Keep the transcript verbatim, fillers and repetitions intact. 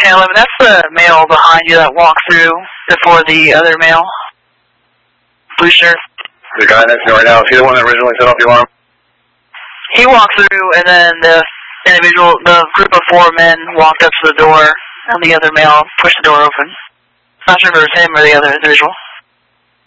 ten eleven, that's the male behind you that walked through before the other male. Blue shirt. The guy next to me right now, is he the one that originally set off the alarm? He walked through, and then the individual, the group of four men walked up to the door, and the other male pushed the door open. Not sure if it was him or the other individual.